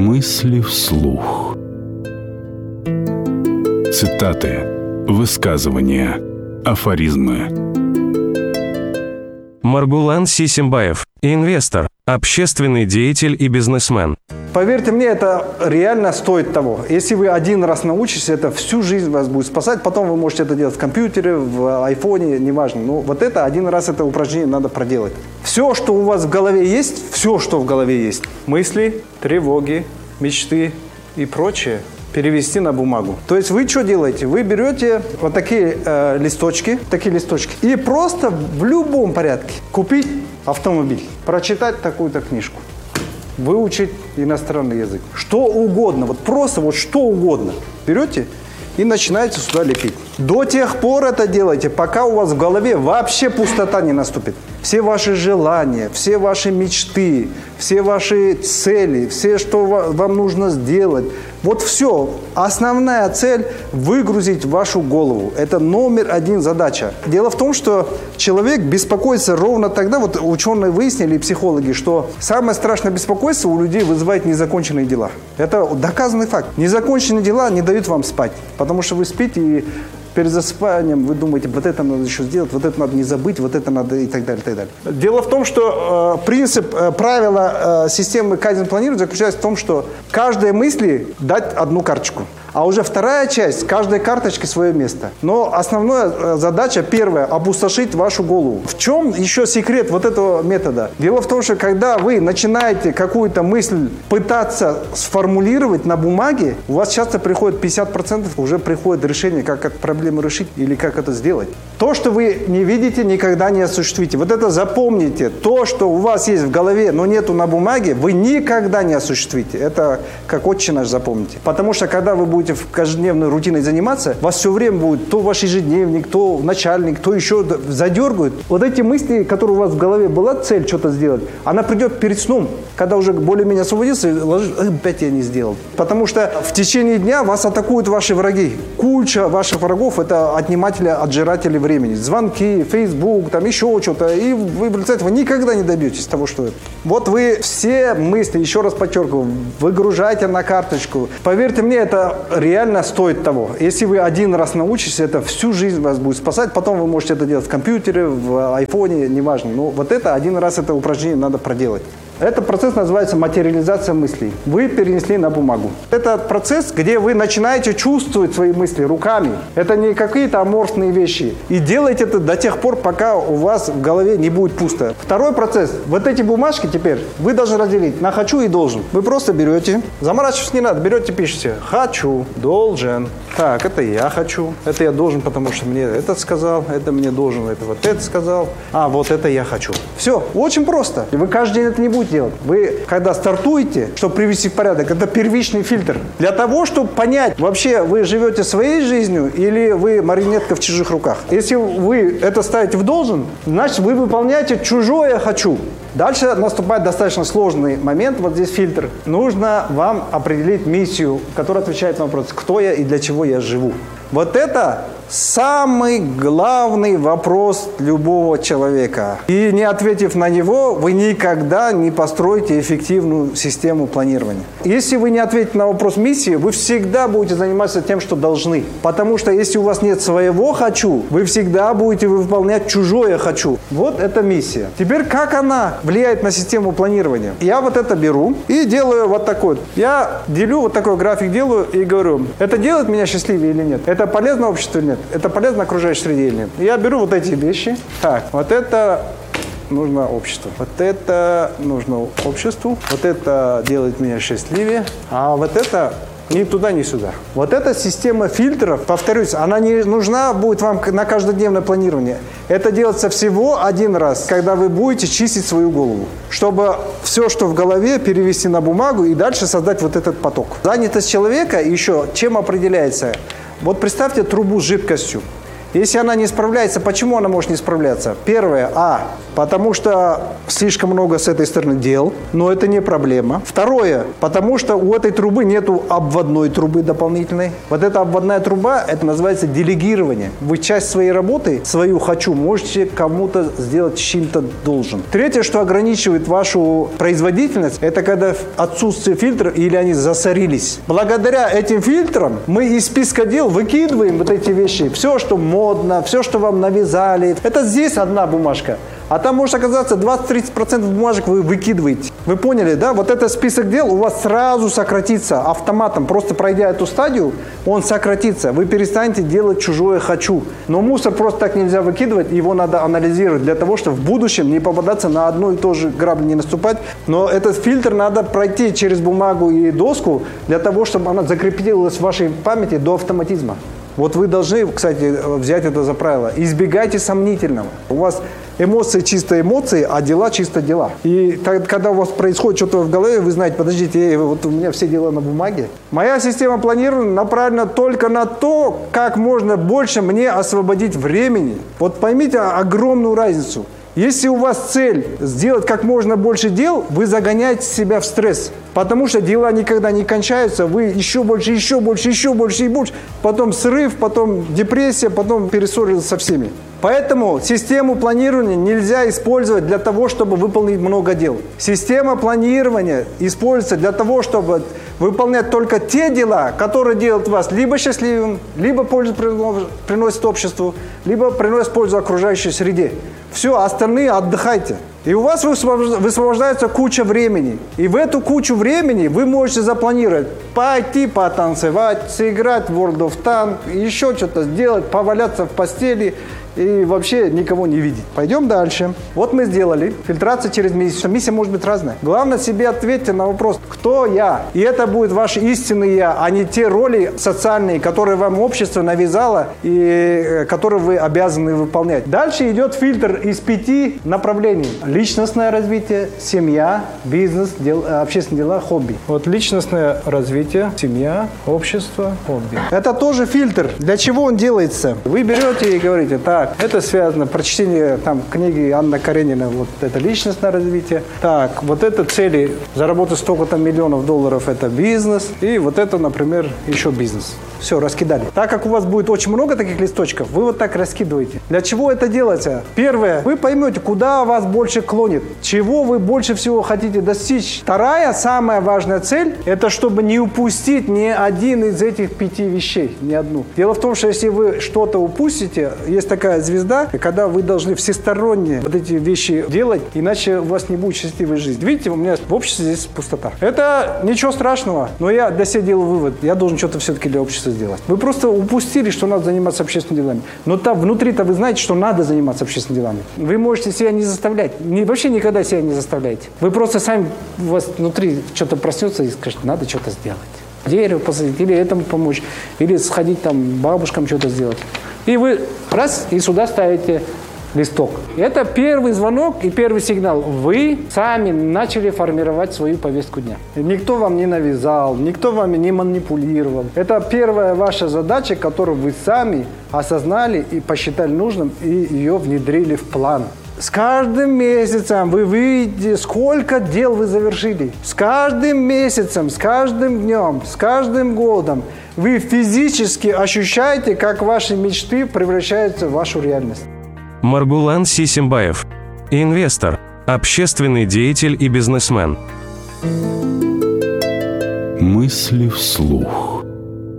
Мысли вслух. Цитаты, высказывания, афоризмы. Маргулан Сисимбаев, инвестор, общественный деятель и бизнесмен. Поверьте мне, это реально стоит того. Если вы один раз научитесь, это всю жизнь вас будет спасать. Потом вы можете это делать в компьютере, в айфоне, неважно. Но вот это один раз это упражнение надо проделать. Все, что у вас в голове есть, все, что в голове есть, мысли, тревоги, мечты и прочее, перевести на бумагу. То есть вы что делаете? Вы берете вот такие листочки и просто в любом порядке купить автомобиль, прочитать такую-то книжку, выучить иностранный язык. Что угодно, вот просто вот что угодно. Берете и начинаете сюда лепить. До тех пор это делайте, пока у вас в голове вообще пустота не наступит. Все ваши желания, все ваши мечты, все ваши цели, все, что вам нужно сделать. Вот все. Основная цель – выгрузить вашу голову. Это номер один задача. Дело в том, что человек беспокоится ровно тогда, вот ученые выяснили, и психологи, что самое страшное беспокойство у людей вызывает незаконченные дела. Это доказанный факт. Незаконченные дела не дают вам спать, потому что вы спите и перед засыпанием вы думаете, вот это надо еще сделать, вот это надо не забыть, вот это надо и так далее, и так далее. Дело в том, что правило системы кайдзен-планирования заключается в том, что каждой мысли дать одну карточку. А уже вторая часть, каждой карточке свое место. Но основная задача, первая, опустошить вашу голову. В чем еще секрет вот этого метода? Дело в том, что когда вы начинаете какую-то мысль пытаться сформулировать на бумаге, у вас часто приходит 50% уже приходит решение, как эту проблему решить или как это сделать. То, что вы не видите, никогда не осуществите. Вот это запомните. То, что у вас есть в голове, но нету на бумаге, вы никогда не осуществите. Это как отче наш запомните. Потому что когда вы будете в каждодневной рутиной заниматься, вас все время будет то ваш ежедневник, то начальник, то еще задергают. Вот эти мысли, которые у вас в голове была цель что-то сделать, она придет перед сном, когда уже более-менее освободился, и ложишь, опять я не сделал. Потому что в течение дня вас атакуют ваши враги. Куча ваших врагов – это отниматели, отжиратели времени. Звонки, Facebook, там еще что-то. И вы, в результате, вы никогда не добьетесь того, что это. Вот вы все мысли, еще раз подчеркиваю, выгружайте на карточку. Поверьте мне, это реально стоит того. Если вы один раз научитесь, это всю жизнь вас будет спасать. Потом вы можете это делать в компьютере, в айфоне, неважно. Но вот это один раз это упражнение надо проделать. Этот процесс называется материализация мыслей. Вы перенесли на бумагу. Это процесс, где вы начинаете чувствовать свои мысли руками. Это не какие-то аморфные вещи. И делайте это до тех пор, пока у вас в голове не будет пусто. Второй процесс. Вот эти бумажки теперь вы должны разделить на «хочу» и «должен». Вы просто берете, заморачиваться не надо, берете, пишете «хочу», «должен». Так, это я хочу, это я должен, потому что мне этот сказал, это мне должен, это вот это сказал, а вот это я хочу. Все, очень просто. И вы каждый день это не будете делать. Вы, когда стартуете, чтобы привести в порядок, это первичный фильтр. Для того, чтобы понять, вообще вы живете своей жизнью или вы марионетка в чужих руках. Если вы это ставите в «должен», значит, вы выполняете чужое «хочу». Дальше наступает достаточно сложный момент, вот здесь фильтр. Нужно вам определить миссию, которая отвечает на вопрос, кто я и для чего я живу. Вот это самый главный вопрос любого человека. И не ответив на него, вы никогда не построите эффективную систему планирования. Если вы не ответите на вопрос миссии, вы всегда будете заниматься тем, что должны. Потому что если у вас нет своего «хочу», вы всегда будете выполнять чужое «хочу». Вот это миссия. Теперь как она влияет на систему планирования? Я вот это беру и делаю вот такой. Я делю, вот такой график делаю и говорю, это делает меня счастливее или нет? Это полезно обществу или нет? Это полезно окружающей среде или нет? Я беру вот эти вещи. Так, вот это нужно обществу. Вот это нужно обществу. Вот это делает меня счастливее. А вот это ни туда, ни сюда. Вот эта система фильтров, повторюсь, она не нужна будет вам на каждодневное планирование. Это делается всего один раз, когда вы будете чистить свою голову, чтобы все, что в голове, перевести на бумагу и дальше создать вот этот поток. Занятость человека еще чем определяется? Вот представьте трубу с жидкостью. Если она не справляется, почему она может не справляться? Первое, потому что слишком много с этой стороны дел, но это не проблема. Второе, потому что у этой трубы нету обводной трубы дополнительной. Вот эта обводная труба, это называется делегирование. Вы часть своей работы, свою хочу, можете кому-то сделать чем-то должен. Третье, что ограничивает вашу производительность, это когда отсутствие фильтров или они засорились. Благодаря этим фильтрам мы из списка дел выкидываем вот эти вещи. Все, что модно, все, что вам навязали. Это здесь одна бумажка. А там может оказаться 20-30% бумажек вы выкидываете. Вы поняли, да? Вот этот список дел у вас сразу сократится автоматом. Просто пройдя эту стадию, он сократится. Вы перестанете делать чужое «хочу». Но мусор просто так нельзя выкидывать. Его надо анализировать для того, чтобы в будущем не попадаться на одну и ту же грабли, не наступать. Но этот фильтр надо пройти через бумагу и доску для того, чтобы она закрепилась в вашей памяти до автоматизма. Вот вы должны, кстати, взять это за правило. Избегайте сомнительного. У вас эмоции чисто эмоции, а дела чисто дела. И когда у вас происходит что-то в голове, вы знаете, подождите, вот у меня все дела на бумаге. Моя система планирования направлена только на то, как можно больше мне освободить времени. Вот поймите огромную разницу. Если у вас цель сделать как можно больше дел, вы загоняете себя в стресс. Потому что дела никогда не кончаются, вы еще больше, и больше. Потом срыв, потом депрессия, потом перессорились со всеми. Поэтому систему планирования нельзя использовать для того, чтобы выполнить много дел. Система планирования используется для того, чтобы выполнять только те дела, которые делают вас либо счастливым, либо пользу приносят обществу, либо приносят пользу окружающей среде. Все, остальные отдыхайте. И у вас высвобождается куча времени. И в эту кучу времени вы можете запланировать пойти потанцевать, сыграть в World of Tanks, еще что-то сделать, поваляться в постели и вообще никого не видеть. Пойдем дальше. Вот мы сделали фильтрацию через миссию. Миссия может быть разная. Главное, себе ответьте на вопрос, кто я? И это будет ваш истинный я, а не те роли социальные, которые вам общество навязало и которые вы обязаны выполнять. Дальше идет фильтр из 5 направлений. Личностное развитие, семья, бизнес, общественные дела, хобби. Вот личностное развитие, семья, общество, хобби. Это тоже фильтр. Для чего он делается? Вы берете и говорите, так, это связано, прочтение там книги Анны Каренина, вот это личностное развитие. Так, вот это цели, заработать столько-то миллионов долларов, это бизнес. И вот это, например, еще бизнес. Все, раскидали. Так как у вас будет очень много таких листочков, вы вот так раскидываете. Для чего это делается? Первое, вы поймете, куда вас больше клонит, чего вы больше всего хотите достичь. Вторая, самая важная цель, это чтобы не упустить ни один из этих 5 вещей, ни одну. Дело в том, что если вы что-то упустите, есть такая звезда, когда вы должны всесторонне вот эти вещи делать, иначе у вас не будет счастливой жизни. Видите, у меня в обществе здесь пустота. Это ничего страшного, но я для себя делаю вывод, я должен что-то все-таки для общества сделать. Вы просто упустили, что надо заниматься общественными делами. Но там внутри-то вы знаете, что надо заниматься общественными делами. Вы можете себя не заставлять. Вообще никогда себя не заставляйте. Вы просто сами, у вас внутри что-то проснется и скажете, надо что-то сделать. Дерево посадить, или этому помочь, или сходить там бабушкам что-то сделать. И вы раз, и сюда ставите листок. Это первый звонок и первый сигнал. Вы сами начали формировать свою повестку дня. Никто вам не навязал, никто вами не манипулировал. Это первая ваша задача, которую вы сами осознали и посчитали нужным, и ее внедрили в план. С каждым месяцем вы видите, сколько дел вы завершили. С каждым месяцем, с каждым днем, с каждым годом вы физически ощущаете, как ваши мечты превращаются в вашу реальность. Маргулан Сисимбаев. Инвестор, общественный деятель и бизнесмен. Мысли вслух.